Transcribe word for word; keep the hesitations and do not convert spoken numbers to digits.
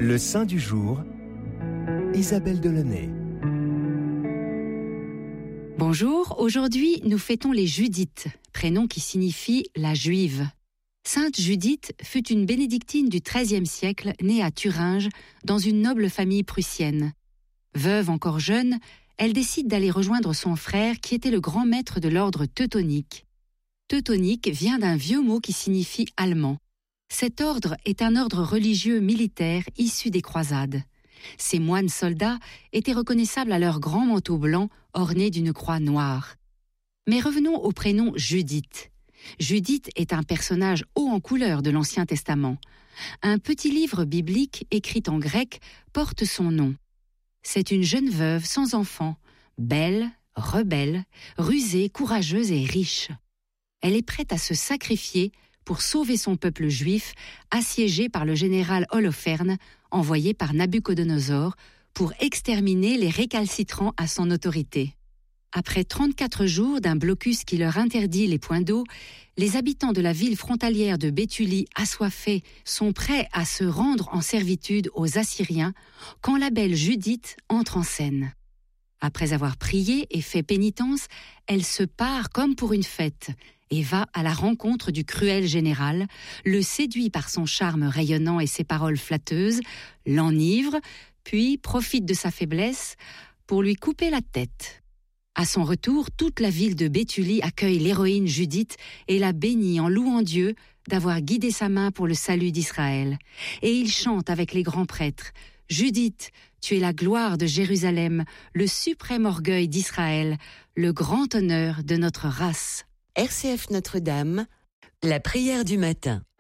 Le saint du jour, Isabelle Delaunay. Bonjour, aujourd'hui nous fêtons les Judith, prénom qui signifie la juive. Sainte Judith fut une bénédictine du treizième siècle née à Thuringe dans une noble famille prussienne. Veuve encore jeune, elle décide d'aller rejoindre son frère qui était le grand maître de l'ordre teutonique. Teutonique vient d'un vieux mot qui signifie allemand. Cet ordre est un ordre religieux militaire issu des croisades. Ces moines soldats étaient reconnaissables à leur grand manteau blanc orné d'une croix noire. Mais revenons au prénom Judith. Judith est un personnage haut en couleur de l'Ancien Testament. Un petit livre biblique écrit en grec porte son nom. C'est une jeune veuve sans enfant, belle, rebelle, rusée, courageuse et riche. Elle est prête à se sacrifier pour sauver son peuple juif assiégé par le général Holoferne, envoyé par Nabuchodonosor pour exterminer les récalcitrants à son autorité. Après trente-quatre jours d'un blocus qui leur interdit les points d'eau, les habitants de la ville frontalière de Béthulie, assoiffés, sont prêts à se rendre en servitude aux Assyriens quand la belle Judith entre en scène. Après avoir prié et fait pénitence, elle se part comme pour une fête et va à la rencontre du cruel général, le séduit par son charme rayonnant et ses paroles flatteuses, l'enivre, puis profite de sa faiblesse pour lui couper la tête. À son retour, toute la ville de Béthulie accueille l'héroïne Judith et la bénit en louant Dieu d'avoir guidé sa main pour le salut d'Israël. Et il chante avec les grands prêtres « Judith, tu es la gloire de Jérusalem, le suprême orgueil d'Israël, le grand honneur de notre race. » R C F Notre-Dame, la prière du matin.